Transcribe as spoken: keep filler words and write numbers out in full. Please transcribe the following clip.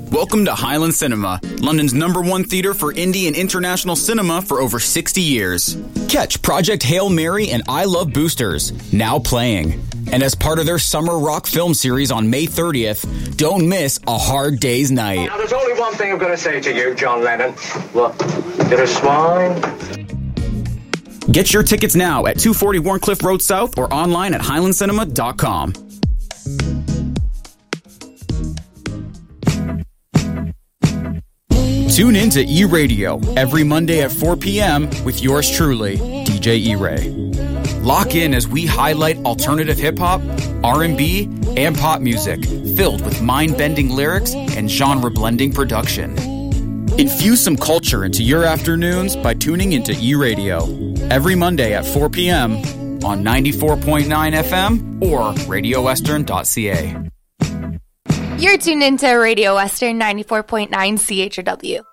Welcome to Highland Cinema, London's number one theatre for indie and international cinema for over sixty years. Catch Project Hail Mary and I Love Boosters, now playing. And as part of their summer rock film series on May thirtieth, don't miss A Hard Day's Night. Now, there's only one thing I'm going to say to you, John Lennon. What? You're a swine? Get your tickets now at two forty Warncliffe Road South or online at highland cinema dot com. Tune in to E-Radio every Monday at four p.m. with yours truly, D J E-Ray. Lock in as we highlight alternative hip-hop, R and B, and pop music filled with mind-bending lyrics and genre-blending production. Infuse some culture into your afternoons by tuning into E-Radio every Monday at four p.m. on ninety-four point nine F M or radio western dot c a. You're tuned into Radio Western ninety-four point nine C H R W.